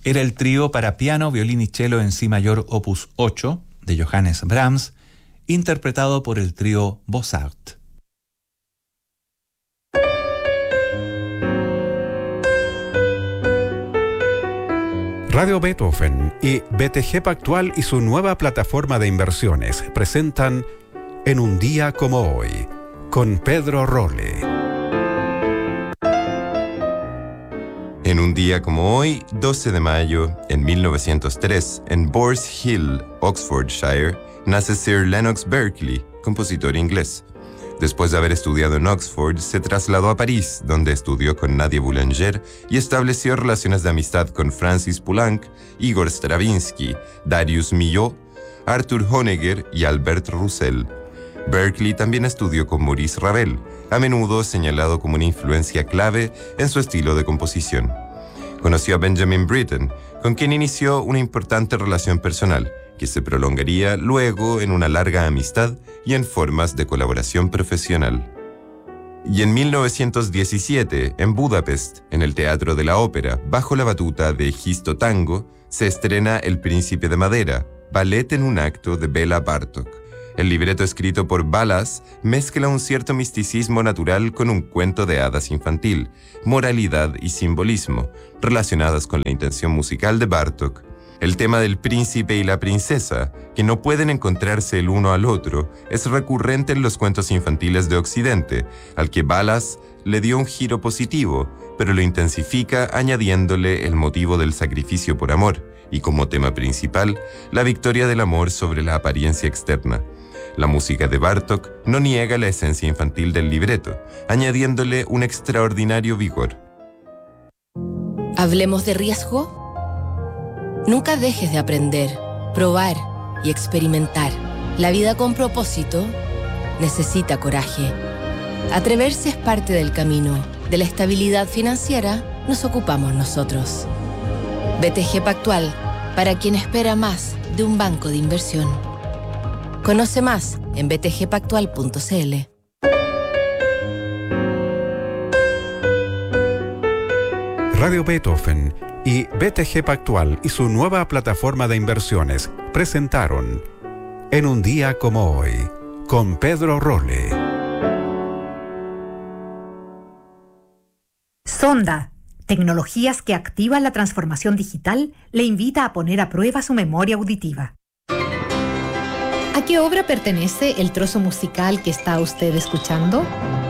era el trío para piano, violín y cello en si mayor opus 8 de Johannes Brahms, interpretado por el trío Bossart. Radio Beethoven y BTG Pactual y su nueva plataforma de inversiones presentan En un día como hoy, con Pedro Rolle. En un día como hoy, 12 de mayo, en 1903, en Boars Hill, Oxfordshire, nace Sir Lennox Berkeley, compositor inglés. Después de haber estudiado en Oxford, se trasladó a París, donde estudió con Nadia Boulanger y estableció relaciones de amistad con Francis Poulenc, Igor Stravinsky, Darius Milhaud, Arthur Honegger y Albert Roussel. Berkeley también estudió con Maurice Ravel, a menudo señalado como una influencia clave en su estilo de composición. Conoció a Benjamin Britten, con quien inició una importante relación personal, que se prolongaría luego en una larga amistad y en formas de colaboración profesional. Y en 1917, en Budapest, en el Teatro de la Ópera, bajo la batuta de Gisto Tango, se estrena El Príncipe de Madera, ballet en un acto de Béla Bartók. El libreto escrito por Balázs mezcla un cierto misticismo natural con un cuento de hadas infantil, moralidad y simbolismo, relacionadas con la intención musical de Bartók. El tema del príncipe y la princesa, que no pueden encontrarse el uno al otro, es recurrente en los cuentos infantiles de Occidente, al que Balázs le dio un giro positivo, pero lo intensifica añadiéndole el motivo del sacrificio por amor, y como tema principal, la victoria del amor sobre la apariencia externa. La música de Bartók no niega la esencia infantil del libreto, añadiéndole un extraordinario vigor. ¿Hablemos de riesgo? Nunca dejes de aprender, probar y experimentar. La vida con propósito necesita coraje. Atreverse es parte del camino. De la estabilidad financiera nos ocupamos nosotros. BTG Pactual, para quien espera más de un banco de inversión. Conoce más en btgpactual.cl. Radio Beethoven y BTG Pactual y su nueva plataforma de inversiones presentaron En un día como hoy, con Pedro Rolle. Sonda, tecnologías que activan la transformación digital, le invita a poner a prueba su memoria auditiva. ¿A qué obra pertenece el trozo musical que está usted escuchando?